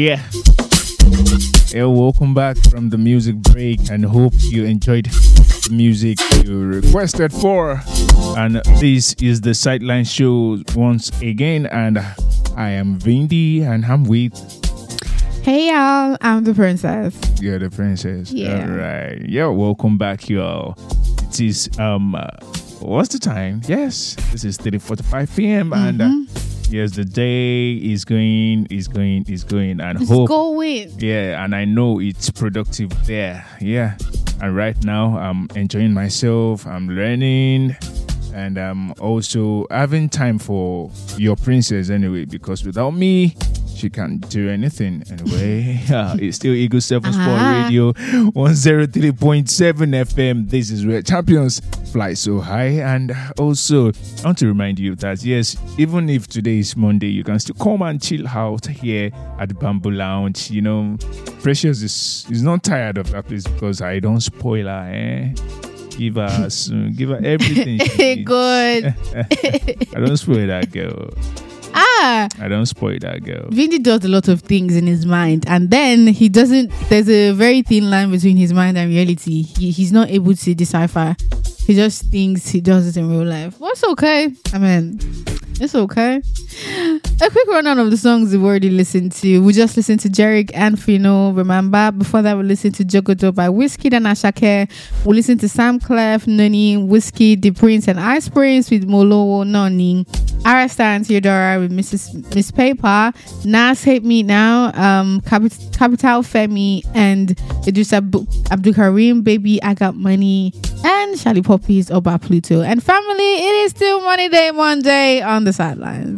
Yeah. Hey, welcome back from the music break and hope you enjoyed the music you requested for. And this is the Sideline Show once again. And I am Vindy and I'm with... Hey y'all, I'm the princess. You're the princess. Yeah. All right. Yeah, welcome back, y'all. It is, what's the time? Yes, this is 3:45 p.m. And yes, the day is going. And It's hope... going. Yeah, and I know it's productive there. Yeah. And right now, I'm enjoying myself. I'm learning. And I'm also having time for your princess anyway, because without me, she can't do anything anyway. It's still Eagle 7 Sport Radio 103.7 FM. This is where champions fly so high. And also, I want to remind you that, yes, even if today is Monday, you can still come and chill out here at the Bamboo Lounge. You know, Precious is not tired of that place because I don't spoil her, eh? Give her everything she needs. Good. I don't spoil that girl. I don't spoil that girl. Vindy does a lot of things in his mind, and then he doesn't. There's a very thin line between his mind and reality. He's not able to decipher. He just thinks he does it in real life. Well, it's okay. I mean, it's okay. A quick rundown of the songs we've already listened to. We just listened to Jerick and Fino, remember? Before that, we listened to Jogodo by Wizkid and Asake. We listened to Sam Clef, Noni, Wizkid, The Prince and Ice Prince with Molo, Noni. Arasta and Theodora with Miss Paper. Nas Hate Me Now, Capital Femi and Idris Abdul Karim, Baby I Got Money, and Charlie Poppy's Oba Pluto. And family, it is still Money Day Monday on the sidelines.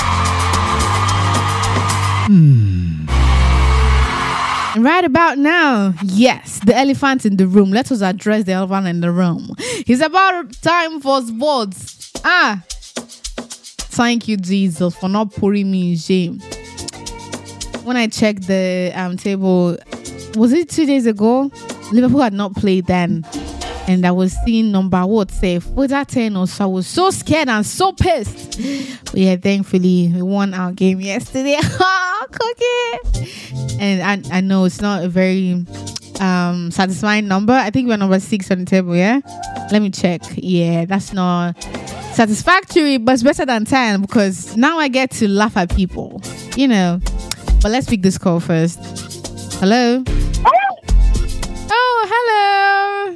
And right about now, yes, the elephant in the room. Let us address the elephant in the room. It's about time for sports. Thank you, Jesus, for not putting me in shame. When I checked the table, was it 2 days ago? Liverpool had not played then. And I was seeing number safe with that 10 or so. I was so scared and so pissed. But yeah, thankfully, we won our game yesterday. Cookie. And I know it's not a very satisfying number. I think we're number 6 on the table, yeah? Let me check. Yeah, that's not satisfactory, but it's better than 10 because now I get to laugh at people, you know. But let's pick this call first. Hello? Oh, hello.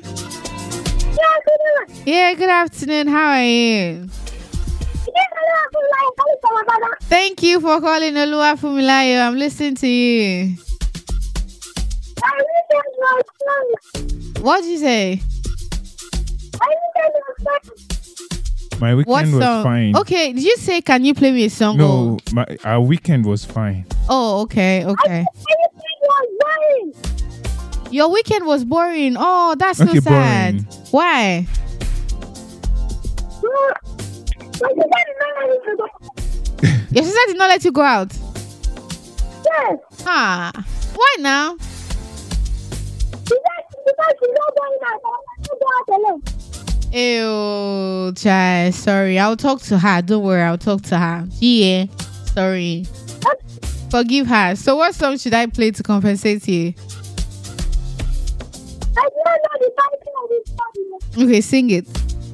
Yeah, good afternoon. How are you? Thank you for calling Olua Fumilayo. I'm listening to you. What did you say? My weekend was fine. Okay, did you say can you play me a song? No, our weekend was fine. Oh, okay. Your weekend was boring. Oh, that's so sad. Boring. Why? Your sister did not let you go out? Yes. Why now? Ew, child. Sorry, I'll talk to her. Don't worry, I'll talk to her. Yeah, sorry. Forgive her. So what song should I play to compensate you? I don't know the title of this song. Okay, sing it.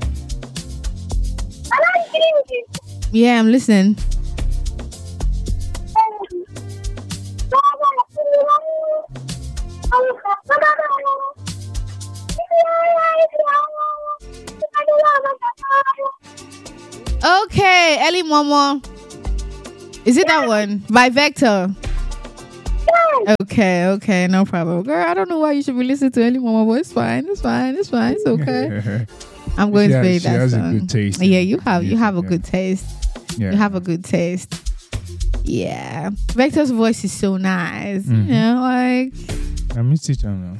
I like singing it. Yeah, I'm listening. Okay, Ellie Momo. Is it that one? By Vector. Okay, no problem. Girl, I don't know why you should be listening to Ellie Momo, but it's fine. It's okay. I'm going to play that song. She has a good taste. Yeah, you have a good taste. Yeah. You have a good taste. Yeah. Vector's voice is so nice. You know, like... I miss it now.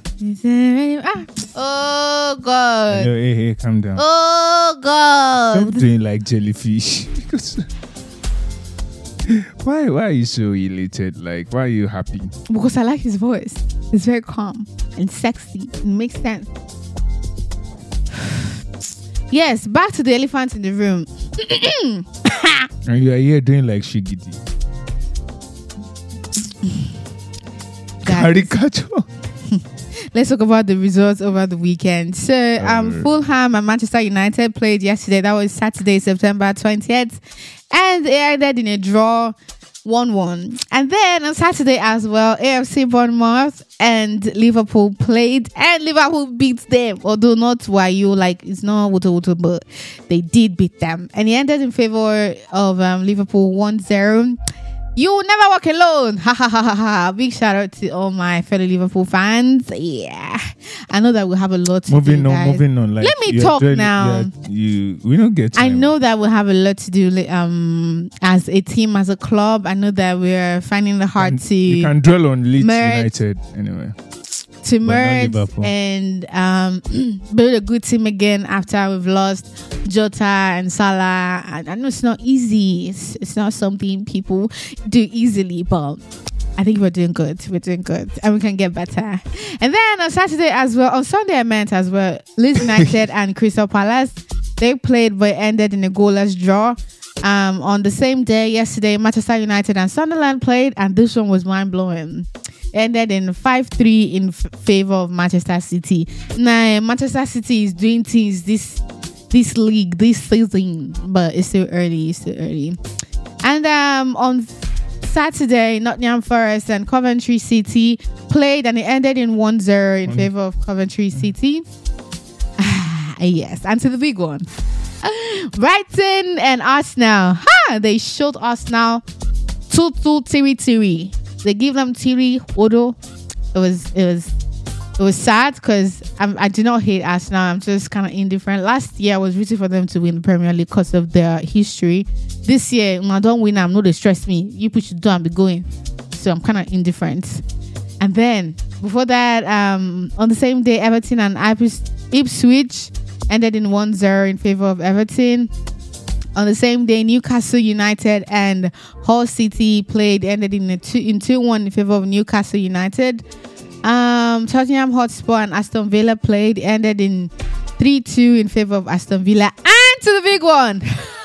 Oh, God. Hey, calm down. Oh, God. Stop doing like jellyfish. Why are you so elated? Like, why are you happy? Because I like his voice. It's very calm and sexy. It makes sense. Yes, back to the elephant in the room. And you are here doing like Shigidi. guys. Arigato. Let's talk about the results over the weekend. So, Fulham and Manchester United played yesterday. That was Saturday, September 20th. And it ended in a draw, 1-1. And then on Saturday as well, AFC Bournemouth and Liverpool played. And Liverpool beat them. Although not wayo, like it's not wuto, but they did beat them. And it ended in favor of Liverpool 1-0. You will never walk alone. Ha ha ha ha ha. Big shout out to all my fellow Liverpool fans. Yeah. I know that we'll have a lot to do, guys. Moving on. Like, let me talk now. We don't get time. I know that we'll have a lot to do as a team, as a club. I know that we're finding it hard to... You can dwell on Leeds United anyway. To merge and build a good team again after we've lost Jota and Salah. I know it's not easy. It's not something people do easily, but I think we're doing good. We're doing good, and we can get better. And then on Saturday as well, on Sunday I meant as well, Leeds United and Crystal Palace, they played but ended in a goalless draw. On the same day yesterday, Manchester United and Sunderland played, and this one was mind blowing. Ended in 5-3 in favor of Manchester City. Now, Manchester City is doing things this league, this season, but it's still early. And on Saturday, Nottingham Forest and Coventry City played, and it ended in 1-0 in favor of Coventry City. Yes, and to the big one. Brighton and Arsenal. They showed Arsenal 2-2 tiri. They give them tiri, Odo. It was sad because I do not hate Arsenal. I'm just kind of indifferent. Last year I was rooting for them to win the Premier League because of their history. This year, when I don't win, I'm not they stress me. You push should do and be going. So I'm kind of indifferent. And then before that, on the same day, Everton and Ipswich ended in 1-0 in favor of Everton. On the same day, Newcastle United and Hull City played, ended in 2-1 in favor of Newcastle United. Tottenham Hotspur and Aston Villa played, ended in 3-2 in favor of Aston Villa. And to the big one.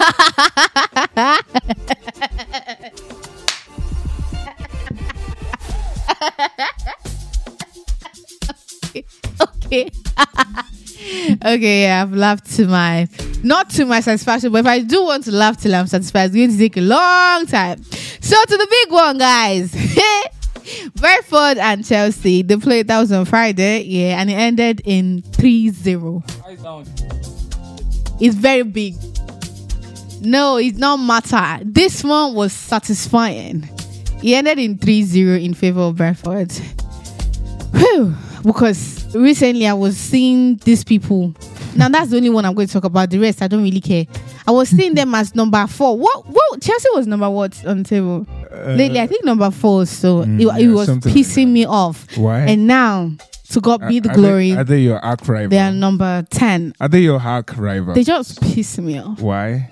Okay. Okay, yeah, I've laughed not to my satisfaction, but if I do want to laugh till I'm satisfied, it's going to take a long time. So to the big one, guys. Brentford and Chelsea, they played, that was on Friday, yeah, and it ended in 3-0. It's very big. No, it's not matter. This one was satisfying. It ended in 3-0 in favor of Brentford. Whew. Because recently I was seeing these people. Now that's the only one I'm going to talk about. The rest I don't really care. I was seeing them as number 4. What Chelsea was number what on the table? Lately, I think number 4. So it was pissing me off. Why? And now, to God be the glory. Are they your arch rival? They are number 10. Are they your arch rival? They just piss me off. Why?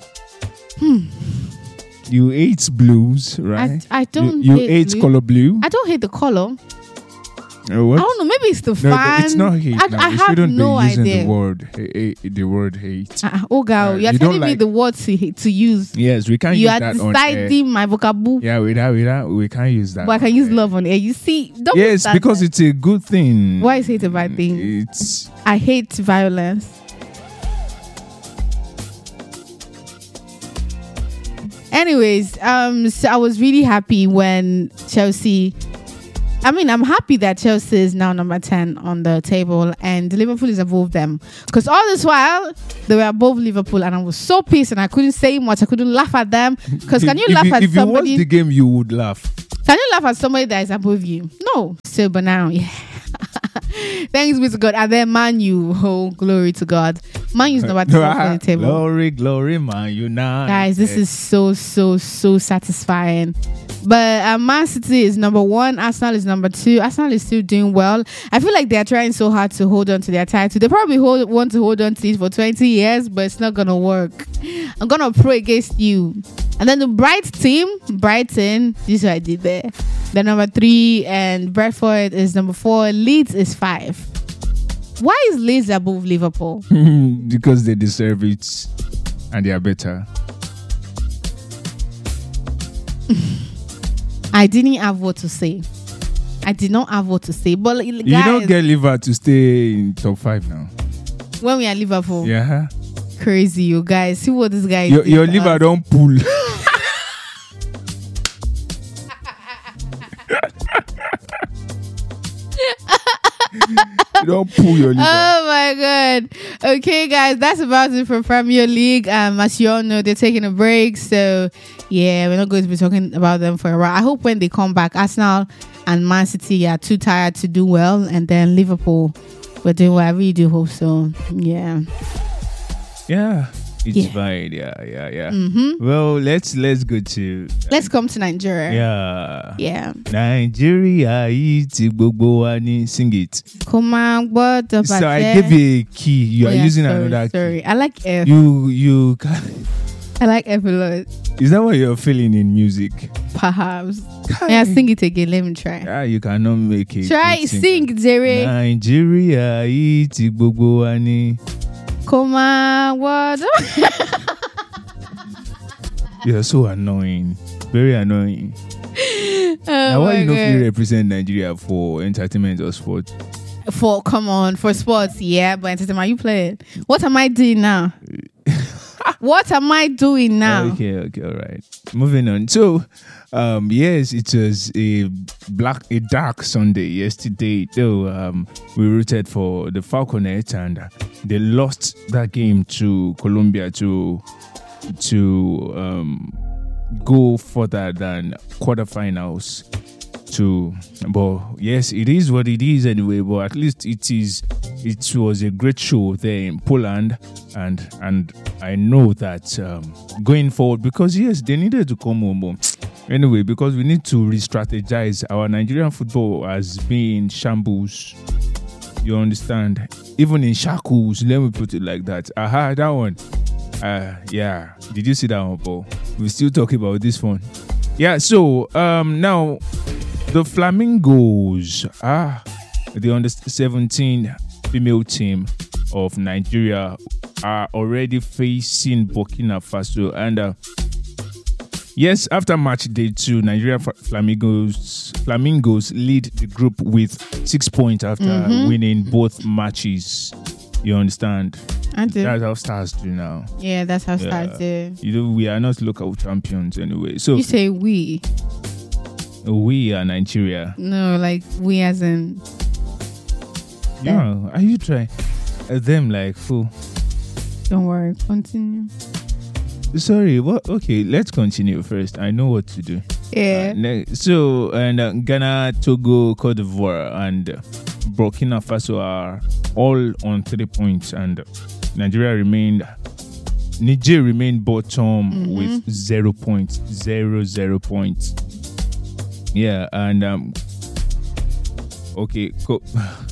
You hate blues, right? I don't. You hate color blue. I don't hate the color. What? I don't know. Maybe it's the fan. It's not hate. I you have shouldn't no be using idea. the word hate. Oh God, you're telling me the word to use. Yes, we can't use that on air. You are deciding my vocabulary. Yeah, without we can't use that. But I can use love on air. You see? Yes, because it's a good thing. Why is hate a bad thing? I hate violence. Anyways, so I was really happy when Chelsea. I'm happy that Chelsea is now number 10 on the table and Liverpool is above them. Because all this while, they were above Liverpool and I was so pissed and I couldn't say much. I couldn't laugh at them. Because can you laugh at somebody? If you watch the game, you would laugh. Can you laugh at somebody that is above you? No. So, but now, yeah. Thanks be to God. And then Man U. Oh, glory to God. Man U is number 10 on the table. Glory, Man U now. Guys, this is so satisfying. But Man City is number 1. Arsenal is number 2. Arsenal is still doing well. I feel like they're trying so hard to hold on to their title. They probably want to hold on to it for 20 years, but it's not going to work. I'm going to pray against you. And then the Brighton, this is what I did there. They're number 3 and Brentford is number 4. Leeds is 5. Why is Leeds above Liverpool? Because they deserve it and they are better. I didn't have what to say. I did not have what to say. But guys, You don't get liver to stay in top 5 now. when we are Liverpool, Yeah. crazy, you guys. See what this guy Your did to liver us. don't pull. You don't pull your liver. Oh my god. Okay, guys, that's about it for Premier League. As you all know, they're taking a break. So yeah, we're not going to be talking about them for a while. I hope when they come back, Arsenal and Man City are too tired to do well, and then Liverpool we're doing well. I really do hope so. Yeah. Yeah. It's Yeah. fine. Yeah. Mm-hmm. Well, let's go to Let's come to Nigeria. yeah. Yeah. Nigeria yìí tí gbogbo wa ní, sing it. Come on, what the So I gave you a key. You are using another key. Sorry. I like F. You can, I like F a lot. is that what you're feeling in music? Perhaps. Yeah, sing it again. Let me try. Yeah, you cannot make it. Try sing, Jerry. Nigeria yìí tí gbogbo wa ní. Come on, what? You're so annoying. Very annoying. Now, why you not feel represent Nigeria for entertainment or sport? For sports, yeah, but entertainment, you play it. What am I doing now? What am I doing now? Okay, all right. Moving on. So, yes, it was a dark Sunday yesterday. Though we rooted for the Falconets and they lost that game to Colombia to go further than quarterfinals. But yes, it is what it is anyway. But at least it was a great show there in Poland, and I know that going forward, because yes, they needed to come home. But anyway, because we need to re-strategize. Our Nigerian football has been in shambles. You understand? Even in shackles. Let me put it like that. Aha, that one. Yeah. Did you see that one, Paul? We're still talking about this one. Yeah. So now. The Flamingos, the under-17 female team of Nigeria are already facing Burkina Faso. And yes, after match day 2, Nigeria Flamingos lead the group with 6 points after winning both matches. You understand? I do. That's how stars do now. Yeah, that's how stars do. You know, we are not local champions anyway. So You say we. We are Nigeria. No, like we as in. Yeah, are you trying? Them like who? Don't worry, continue. Sorry, what? Okay, let's continue first. I know what to do. Yeah. Ghana, Togo, Cote d'Ivoire, and Burkina Faso are all on 3 points, and Niger remained bottom with 0 points. 0 points. Yeah, and okay,